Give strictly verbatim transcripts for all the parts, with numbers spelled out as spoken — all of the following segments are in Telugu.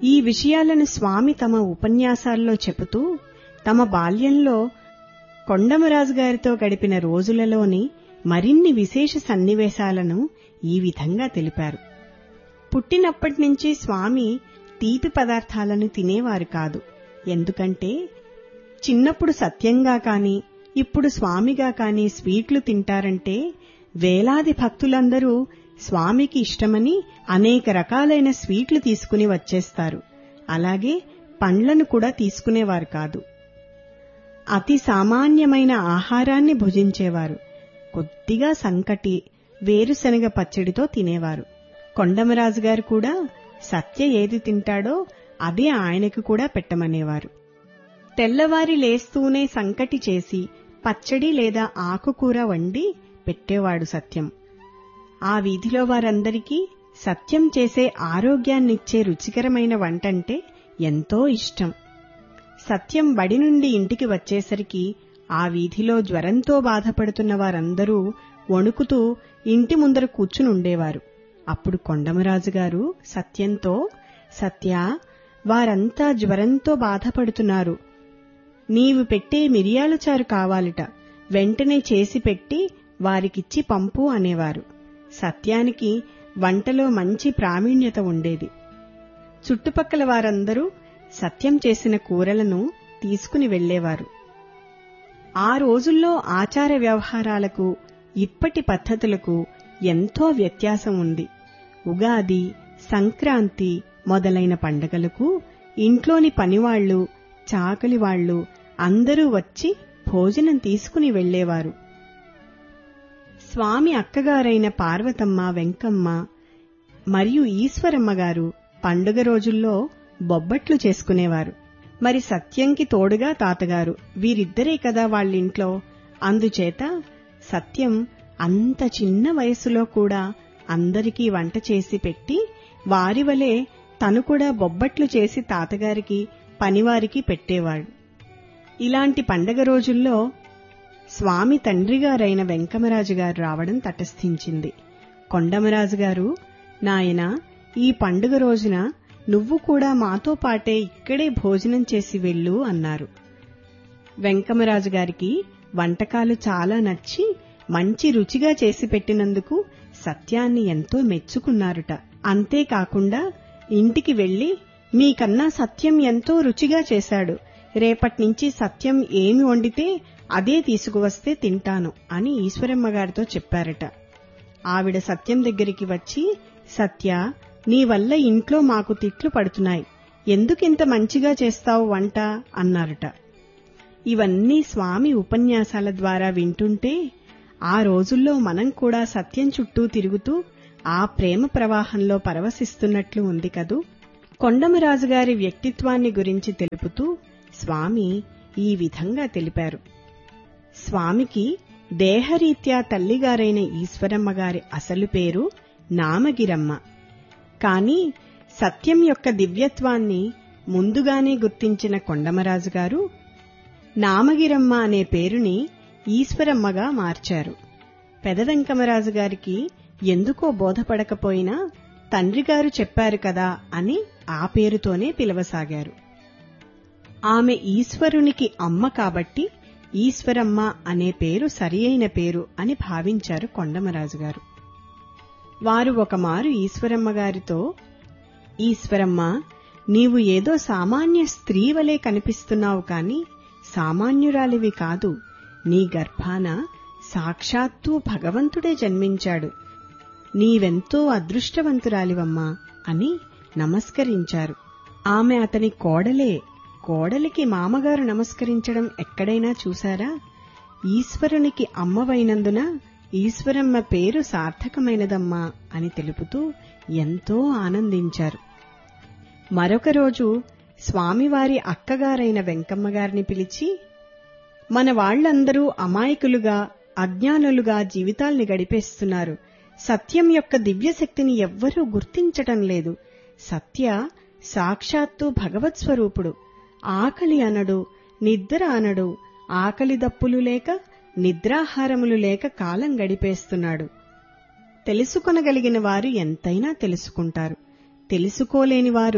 ఈ విషయాలను స్వామి తమ ఉపన్యాసాల్లో చెబుతూ తమ బాల్యంలో కొండమరాజు గారితో గడిపిన రోజులలోని మరిన్ని విశేష సన్నివేశాలను ఈ విధంగా తెలిపారు. పుట్టినప్పటినుంచి స్వామి తీపి పదార్థాలను తినేవారు కాదు. ఎందుకంటే చిన్నప్పుడు సత్యంగా కాని ఇప్పుడు స్వామిగా కాని స్వీట్లు తింటారంటే వేలాది భక్తులందరూ స్వామికి ఇష్టమని అనేక రకాలైన స్వీట్లు తీసుకుని వచ్చేస్తారు. అలాగే పండ్లను కూడా తీసుకునేవారు కాదు. అతి సామాన్యమైన ఆహారాన్ని భుజించేవారు. కొద్దిగా సంకటి, వేరుశనగ పచ్చడితో తినేవారు. కొండమరాజు గారు కూడా సత్య ఏది తింటాడో అదే ఆయనకు కూడా పెట్టమనేవారు. తెల్లవారి లేస్తూనే సంకటి చేసి పచ్చడి లేదా ఆకుకూర వండి పెట్టేవాడు సత్యం. ఆ వీధిలో వారందరికీ సత్యం చేసే ఆరోగ్యాన్నిచ్చే రుచికరమైన వంటంటే ఎంతో ఇష్టం. సత్యం బడి నుండి ఇంటికి వచ్చేసరికి ఆ వీధిలో జ్వరంతో బాధపడుతున్న వారందరూ వణుకుతూ ఇంటి ముందర కూర్చునుండేవారు. అప్పుడు కొండమరాజు గారు సత్యంతో, సత్య, వారంతా జ్వరంతో బాధపడుతున్నారు. నీవు పెట్టే మిరియాల చారు కావాలట, వెంటనే చేసి పెట్టి వారికిచ్చి పంపు అనేవారు. సత్యానికి వంటలో మంచి ప్రావీణ్యత ఉండేది. చుట్టుపక్కల వారందరూ సత్యం చేసిన కూరలను తీసుకుని వెళ్లేవారు. ఆ రోజుల్లో ఆచార వ్యవహారాలకు ఇప్పటి పద్ధతులకు ఎంతో వ్యత్యాసం ఉంది. ఉగాది, సంక్రాంతి మొదలైన పండగలకు ఇంట్లోని పనివాళ్లు, చాకలివాళ్లు అందరూ వచ్చి భోజనం తీసుకుని వెళ్లేవారు. స్వామి అక్కగారైన పార్వతమ్మ, వెంకమ్మ మరియు ఈశ్వరమ్మ గారు పండుగ రోజుల్లో బొబ్బట్లు చేసుకునేవారు. మరి సత్యంకి తోడుగా తాతగారు, వీరిద్దరే కదా వాళ్ళింట్లో. అందుచేత సత్యం అంత చిన్న వయసులో కూడా అందరికీ వంట చేసి పెట్టి వారి వలె తను కూడా బొబ్బట్లు చేసి తాతగారికి, పనివారికి పెట్టేవాడు. ఇలాంటి పండగ రోజుల్లో స్వామి తండ్రిగారైన వెంకమరాజు గారు రావడం తటస్థించింది. కొండమరాజు గారు, నాయనా, ఈ పండుగ రోజున నువ్వు కూడా మాతో పాటే ఇక్కడే భోజనం చేసి వెళ్ళు అన్నారు. వెంకమరాజు గారికి వంటకాలు చాలా నచ్చి మంచి రుచిగా చేసి పెట్టినందుకు సత్యాన్ని ఎంతో మెచ్చుకున్నారుట. అంతేకాకుండా ఇంటికి వెళ్లి, మీకన్నా సత్యం ఎంతో రుచిగా చేశాడు, రేపట్నుంచి సత్యం ఏమి వండితే అదే తీసుకువస్తే తింటాను అని ఈశ్వరమ్మ గారితో చెప్పారట. ఆవిడ సత్యం దగ్గరికి వచ్చి, సత్య, నీ వల్ల ఇంట్లో మాకు తిట్లు పడుతున్నాయి, ఎందుకింత మంచిగా చేస్తావు వంట అన్నారట. ఇవన్నీ స్వామి ఉపన్యాసాల ద్వారా వింటుంటే ఆ రోజుల్లో మనం కూడా సత్యం చుట్టూ తిరుగుతూ ఆ ప్రేమ ప్రవాహంలో పరవశిస్తున్నట్లు ఉంది కదూ. కొండమరాజుగారి వ్యక్తిత్వాన్ని గురించి తెలుపుతూ స్వామి ఈ విధంగా తెలిపారు. స్వామికి దేహరీత్యా తల్లిగారైన ఈశ్వరమ్మ గారి అసలు పేరు నామగిరమ్మ. కాని సత్యం యొక్క దివ్యత్వాన్ని ముందుగానే గుర్తించిన కొండమరాజు గారు నామగిరమ్మ అనే పేరుని ఈశ్వరమ్మగా మార్చారు. పెదవెంకమరాజు గారికి ఎందుకో బోధపడకపోయినా తండ్రిగారు చెప్పారు కదా అని ఆ పేరుతోనే పిలవసాగారు. ఆమె ఈశ్వరునికి అమ్మ కాబట్టి ఈశ్వరమ్మ అనే పేరు సరియైన పేరు అని భావించారు కొండమరాజు గారు. వారు ఒకమారు ఈశ్వరమ్మ గారితో, ఈశ్వరమ్మ, నీవు ఏదో సామాన్య స్త్రీ వలె కనిపిస్తున్నావు కాని సామాన్యురాలివి కాదు. నీ గర్భాన సాక్షాత్తూ భగవంతుడే జన్మించాడు. నీవెంతో అదృష్టవంతురాలివమ్మా అని నమస్కరించారు. ఆమె అతని కోడలే. కోడలికి మామగారు నమస్కరించడం ఎక్కడైనా చూశారా? ఈశ్వరునికి అమ్మవైనందున ఈశ్వరమ్మ పేరు సార్థకమైనదమ్మా అని తెలుపుతూ ఎంతో ఆనందించారు. మరొక రోజు స్వామివారి అక్కగారైన వెంకమ్మగారిని పిలిచి, మన వాళ్లందరూ అమాయకులుగా, అజ్ఞానులుగా జీవితాల్ని గడిపేస్తున్నారు. సత్యం యొక్క దివ్యశక్తిని ఎవ్వరూ గుర్తించటం లేదు. సత్య సాక్షాత్తు భగవత్ స్వరూపుడు. ఆకలి అనడు, నిద్ర అనడు. ఆకలి దప్పులు లేక, నిద్రాహారములు లేక కాలం గడిపేస్తున్నాడు. తెలుసుకొనగలిగిన వారు ఎంతైనా తెలుసుకుంటారు. తెలుసుకోలేని వారు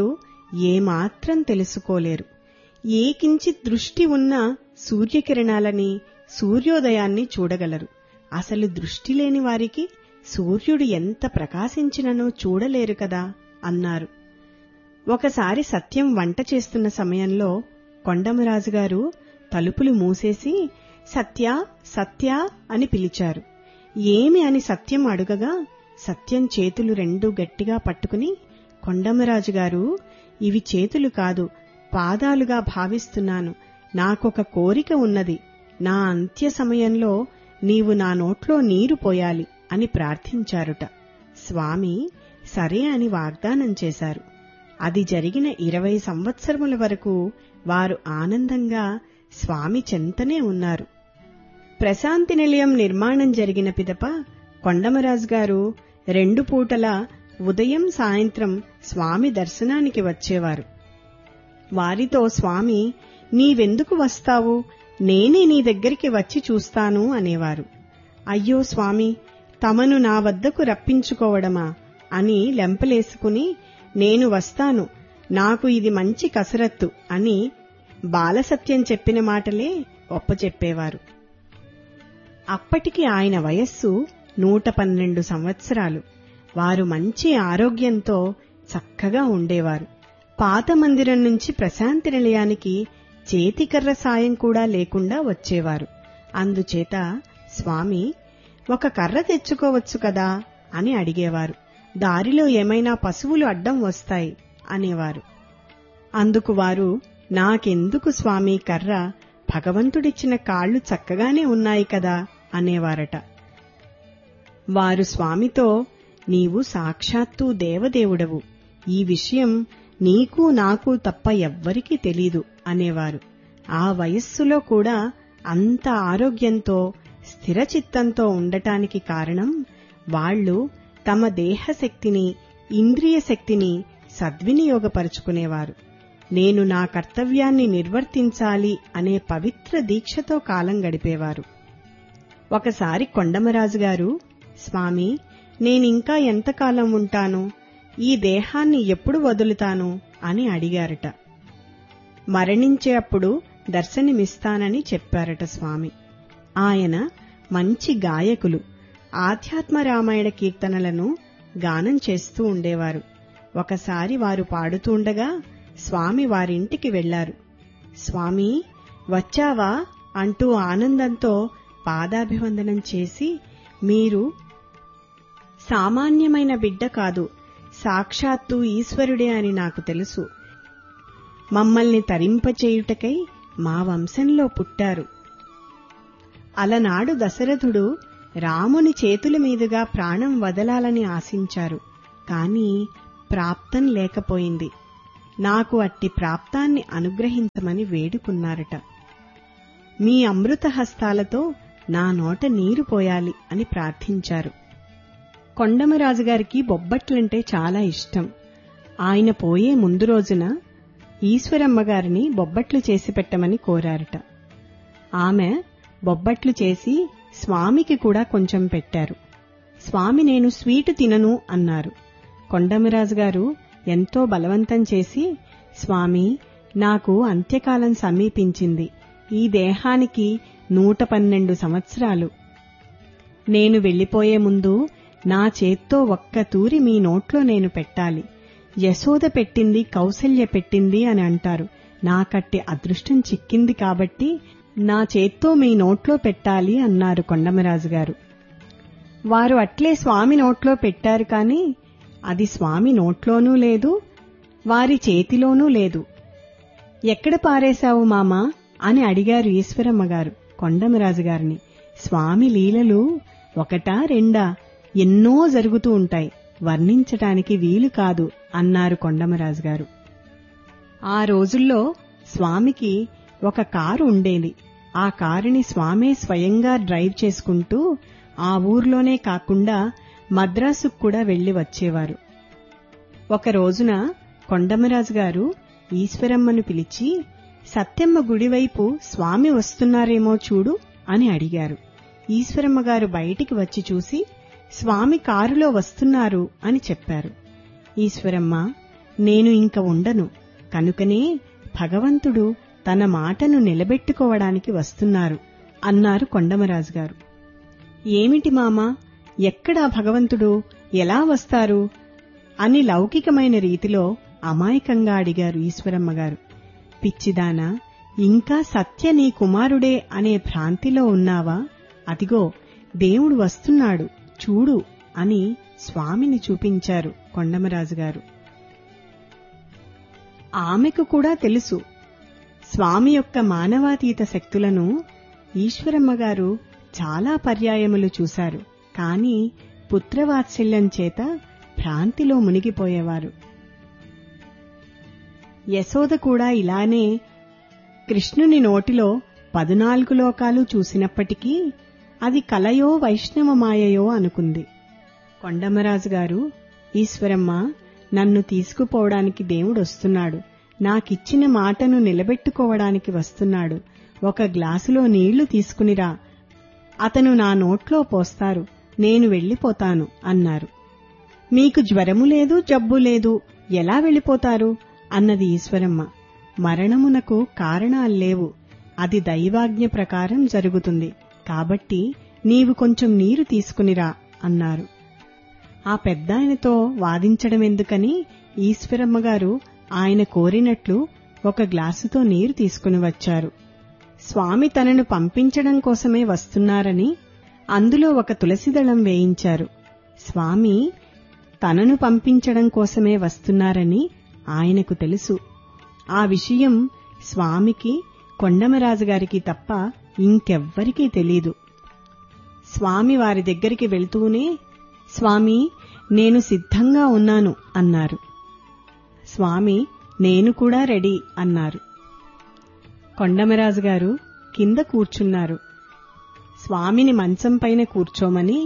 ఏమాత్రం తెలుసుకోలేరు. ఏ కించిత్ దృష్టి ఉన్నా సూర్యకిరణాలని, సూర్యోదయాన్ని చూడగలరు. అసలు దృష్టి లేని వారికి సూర్యుడు ఎంత ప్రకాశించిననో చూడలేరు కదా అన్నారు. ఒకసారి సత్యం వంట చేస్తున్న సమయంలో కొండమరాజుగారు తలుపులు మూసేసి సత్య సత్య అని పిలిచారు. ఏమి అని సత్యం అడుగగా సత్యం చేతులు రెండూ గట్టిగా పట్టుకుని, కొండమరాజుగారు, ఇవి చేతులు కాదు, పాదాలుగా భావిస్తున్నాను. నాకొక కోరిక ఉన్నది. నా అంత్య సమయంలో నీవు నా నోట్లో నీరు పోయాలి అని ప్రార్థించారుట. స్వామి సరే అని వాగ్దానం చేశారు. అది జరిగిన ఇరవై సంవత్సరముల వరకు వారు ఆనందంగా స్వామి చెంతనే ఉన్నారు. ప్రశాంతి నిలయం నిర్మాణం జరిగిన పిదప కొండమరాజు గారు రెండు పూటల ఉదయం సాయంత్రం స్వామి దర్శనానికి వచ్చేవారు. వారితో స్వామి, నీవెందుకు వస్తావు, నేనే నీ దగ్గరికి వచ్చి చూస్తాను అనేవారు. అయ్యో స్వామి, తమను నా వద్దకు రప్పించుకోవడమా అని లెంపలేసుకుని, నేను వస్తాను, నాకు ఇది మంచి కసరత్తు అని బాలసత్యం చెప్పిన మాటలే ఒప్పచెప్పేవారు. అప్పటికి ఆయన వయస్సు నూట పన్నెండు సంవత్సరాలు. వారు మంచి ఆరోగ్యంతో చక్కగా ఉండేవారు. పాత మందిరం నుంచి ప్రశాంతి నిలయానికి చేతికర్ర సాయం కూడా లేకుండా వచ్చేవారు. అందుచేత స్వామి, ఒక కర్ర తెచ్చుకోవచ్చు కదా అని అడిగేవారు. దారిలో ఏమైనా పశువులు అడ్డం వస్తాయి అనేవారు. అందుకు వారు, నాకెందుకు స్వామి కర్ర, భగవంతుడిచ్చిన కాళ్లు చక్కగానే ఉన్నాయి కదా అనేవారట. వారు స్వామితో, నీవు సాక్షాత్తు దేవదేవుడవు, ఈ విషయం నీకు నాకు తప్ప ఎవ్వరికీ తెలీదు అనేవారు. ఆ వయస్సులో కూడా అంత ఆరోగ్యంతో స్థిరచిత్తంతో ఉండటానికి కారణం వాళ్లు తమ దేహశక్తిని, ఇంద్రియ శక్తిని సద్వినియోగపరుచుకునేవారు. నేను నా కర్తవ్యాన్ని నిర్వర్తించాలి అనే పవిత్ర దీక్షతో కాలం గడిపేవారు. ఒకసారి కొండమరాజుగారు, స్వామి, నేనింకా ఎంతకాలం ఉంటాను, ఈ దేహాన్ని ఎప్పుడు వదులుతాను అని అడిగారట. మరణించే అప్పుడు దర్శనమిస్తానని చెప్పారట స్వామి. ఆయన మంచి గాయకులు. ఆధ్యాత్మ రామాయణ కీర్తనలను గానం చేస్తూ ఉండేవారు. ఒకసారి వారు పాడుతూండగా స్వామి వారింటికి వెళ్లారు. స్వామి వచ్చావా అంటూ ఆనందంతో పాదాభివందనం చేసి, మీరు సామాన్యమైన బిడ్డ కాదు, సాక్షాత్తు ఈశ్వరుడే అని నాకు తెలుసు. మమ్మల్ని తరింపచేయుటకై మా వంశంలో పుట్టారు. అలనాడు దశరథుడు రాముని చేతుల మీదుగా ప్రాణం వదలాలని ఆశించారు. కాని ప్రాప్తం లేకపోయింది. నాకు అట్టి ప్రాప్తాన్ని అనుగ్రహించమని వేడుకున్నారట. మీ అమృత హస్తాలతో నా నోట నీరు పోయాలి అని ప్రార్థించారు. కొండమరాజుగారికి బొబ్బట్లంటే చాలా ఇష్టం. ఆయన పోయే ముందు రోజున ఈశ్వరమ్మగారిని బొబ్బట్లు చేసి పెట్టమని కోరారట. ఆమె బొబ్బట్లు చేసి స్వామికి కూడా కొంచెం పెట్టారు. స్వామి, నేను స్వీటు తినను అన్నారు. కొండమరాజుగారు ఎంతో బలవంతం చేసి, స్వామి, నాకు అంత్యకాలం సమీపించింది. ఈ దేహానికి నూట పన్నెండు సంవత్సరాలు. నేను వెళ్లిపోయే ముందు నా చేత్తో ఒక్క తూరి మీ నోట్లో నేను పెట్టాలి. యశోద పెట్టింది, కౌసల్య పెట్టింది అని అంటారు. నాకట్టి అదృష్టం చిక్కింది కాబట్టి నా చేత్తో మీ నోట్లో పెట్టాలి అన్నారు కొండమరాజుగారు. వారు అట్లే స్వామి నోట్లో పెట్టారు. కాని అది స్వామి నోట్లోనూ లేదు, వారి చేతిలోనూ లేదు. ఎక్కడ పారేశావు మామా అని అడిగారు ఈశ్వరమ్మగారు కొండమరాజుగారిని. స్వామి లీలలు ఒకటా రెండా, ఎన్నో జరుగుతూ ఉంటాయి, వర్ణించటానికి వీలు కాదు అన్నారు కొండమరాజుగారు. ఆ రోజుల్లో స్వామికి ఒక కారు ఉండేది. ఆ కారుని స్వామే స్వయంగా డ్రైవ్ చేసుకుంటూ ఆ ఊర్లోనే కాకుండా మద్రాసుకు కూడా వెళ్లి వచ్చేవారు. ఒక రోజున కొండమరాజుగారు ఈశ్వరమ్మను పిలిచి, సత్యమ్మ గుడివైపు స్వామి వస్తున్నారేమో చూడు అని అడిగారు. ఈశ్వరమ్మగారు బయటికి వచ్చి చూసి, స్వామి కారులో వస్తున్నారు అని చెప్పారు. ఈశ్వరమ్మ, నేను ఇంక ఉండను, కనుకనే భగవంతుడు తన మాటను నిలబెట్టుకోవడానికి వస్తున్నారు అన్నారు కొండమరాజు గారు. ఏమిటి మామా, ఎక్కడా భగవంతుడు, ఎలా వస్తారు అని లౌకికమైన రీతిలో అమాయకంగా అడిగారు ఈశ్వరమ్మగారు. పిచ్చిదానా, ఇంకా సత్య నీ కుమారుడే అనే భ్రాంతిలో ఉన్నావా? అదిగో దేవుడు వస్తున్నాడు చూడు అని స్వామిని చూపించారు కొండమరాజు గారు. ఆమెకు కూడా తెలుసు స్వామి యొక్క మానవాతీత శక్తులను. ఈశ్వరమ్మగారు చాలా పర్యాయములు చూశారు, కాని పుత్రవాత్సల్యం చేత భ్రాంతిలో మునిగిపోయేవారు. యశోద కూడా ఇలానే కృష్ణుని నోటిలో పదునాలుగు లోకాలు చూసినప్పటికీ అది కలయో వైష్ణవ మాయయో అనుకుంది. కొండమరాజు గారు, ఈశ్వరమ్మ, నన్ను తీసుకుపోవడానికి దేవుడొస్తున్నాడు, నాకిచ్చిన మాటను నిలబెట్టుకోవడానికి వస్తున్నాడు, ఒక గ్లాసులో నీళ్లు తీసుకునిరా, అతను నా నోట్లో పోస్తారు, నేను వెళ్లిపోతాను అన్నారు. మీకు జ్వరము లేదు, జబ్బు లేదు, ఎలా వెళ్లిపోతారు అన్నది ఈశ్వరమ్మ. మరణమునకు కారణాల్లేవు, అది దైవాజ్ఞ ప్రకారం జరుగుతుంది, కాబట్టి నీవు కొంచెం నీరు తీసుకునిరా అన్నారు. ఆ పెద్దాయనతో వాదించడమెందుకని ఈశ్వరమ్మగారు ఆయన కోరినట్లు ఒక గ్లాసుతో నీరు తీసుకుని వచ్చారు. స్వామి తనను పంపించడం కోసమే వస్తున్నారని అందులో ఒక తులసిదళం వేయించారు. స్వామి తనను పంపించడం కోసమే వస్తున్నారని ఆయనకు తెలుసు. ఆ విషయం స్వామికి, కొండమరాజుగారికి తప్ప ఇంకెవ్వరికీ తెలీదు. స్వామి వారి దగ్గరికి వెళ్తూనే, స్వామి నేను సిద్ధంగా ఉన్నాను అన్నారు. స్వామి నేను కూడా రెడీ అన్నారు. కొండమరాజు గారు కింద కూర్చున్నారు. స్వామిని మంచం పైన కూర్చోమని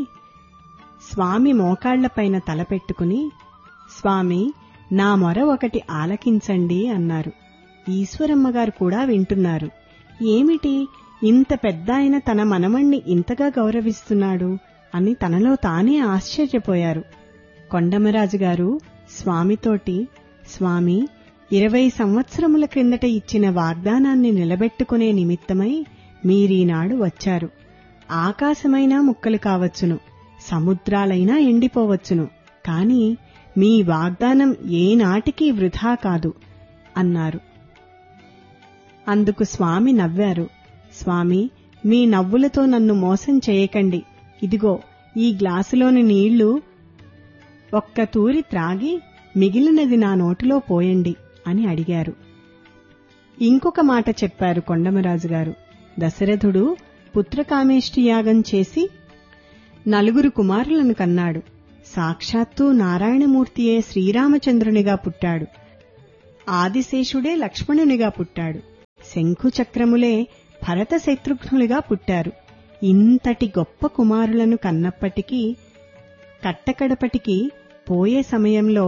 స్వామి మోకాళ్లపైన తలపెట్టుకుని, స్వామి నా మొర ఒకటి ఆలకించండి అన్నారు. ఈశ్వరమ్మగారు కూడా వింటున్నారు. ఏమిటి ఇంత పెద్దాయన తన మనమణ్ణి ఇంతగా గౌరవిస్తున్నాడు అని తనలో తానే ఆశ్చర్యపోయారు. కొండమరాజు గారు స్వామితోటి, స్వామి ఇరవై సంవత్సరముల క్రిందట ఇచ్చిన వాగ్దానాన్ని నిలబెట్టుకునే నిమిత్తమై మీరీనాడు వచ్చారు. ఆకాశమైనా ముక్కలు కావచ్చును, సముద్రాలైనా ఎండిపోవచ్చును, కాని మీ వాగ్దానం ఏనాటికీ వృధా కాదు అన్నారు. అందుకు స్వామి నవ్వారు. స్వామి మీ నవ్వులతో నన్ను మోసం చేయకండి, ఇదిగో ఈ గ్లాసులోని నీళ్లు ఒక్క తూరి త్రాగి మిగిలినది నా నోటిలో పోయండి అని అడిగారు. ఇంకొక మాట చెప్పారు కొండమరాజు గారు. దశరథుడు పుత్రకామేష్టి యాగం చేసి నలుగురు కుమారులను కన్నాడు. సాక్షాత్తు నారాయణమూర్తియే శ్రీరామచంద్రునిగా పుట్టాడు. ఆదిశేషుడే లక్ష్మణునిగా పుట్టాడు. శంఖుచక్రములే భరత శత్రుఘ్నులుగా పుట్టారు. ఇంతటి గొప్ప కుమారులను కన్నప్పటికీ కట్టకడపటికి పోయే సమయంలో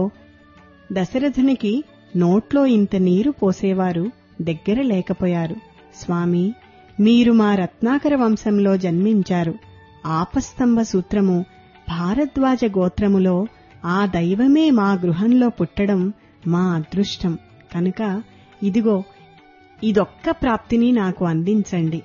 దశరథునికి నోట్లో ఇంత నీరు పోసేవారు దగ్గర లేకపోయారు. స్వామి మీరు మా రత్నాకర వంశంలో జన్మించారు. ఆపస్తంభ సూత్రము భారద్వాజ గోత్రములో ఆ దైవమే మా గృహంలో పుట్టడం మా అదృష్టం కనుక ఇదిగో ఇదొక్క ప్రాప్తిని నాకు అందించండి.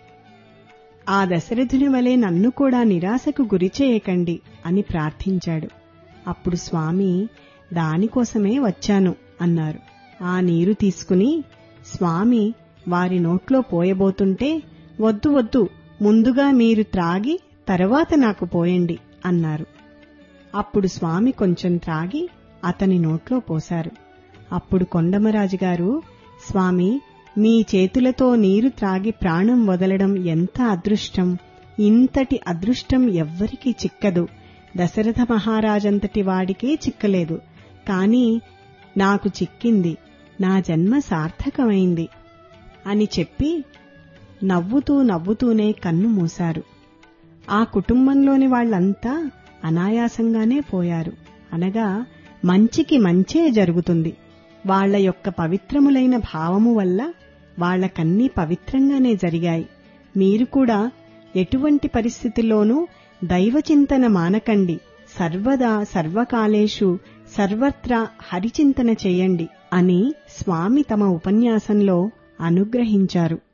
ఆ దశరథుని వలె నన్ను కూడా నిరాశకు గురిచేయకండి అని ప్రార్థించాడు. అప్పుడు స్వామి దానికోసమే వచ్చాను అన్నారు. ఆ నీరు తీసుకుని స్వామి వారి నోట్లో పోయబోతుంటే, వద్దు వద్దు, ముందుగా మీరు త్రాగి తర్వాత నాకు పోయండి అన్నారు. అప్పుడు స్వామి కొంచెం త్రాగి అతని నోట్లో పోశారు. అప్పుడు కొండమరాజుగారు, స్వామి మీ చేతులతో నీరు త్రాగి ప్రాణం వదలడం ఎంత అదృష్టం, ఇంతటి అదృష్టం ఎవ్వరికీ చిక్కదు, దశరథ మహారాజంతటి వాడికే చిక్కలేదు, కాని నాకు చిక్కింది, నా జన్మ సార్థకమైంది అని చెప్పి నవ్వుతూ నవ్వుతూనే కన్ను మూశారు. ఆ కుటుంబంలోని వాళ్లంతా అనాయాసంగానే పోయారు. అనగా మంచికి మంచే జరుగుతుంది. వాళ్ల యొక్క పవిత్రములైన భావము వల్ల వాళ్లకన్నీ పవిత్రంగానే జరిగాయి. మీరు కూడా ఎటువంటి పరిస్థితిలోనూ దైవచింతన మానకండి. సర్వదా సర్వకాలేషు సర్వత్రా హరిచింతన చేయండి అని స్వామి తమ ఉపన్యాసంలో అనుగ్రహించారు.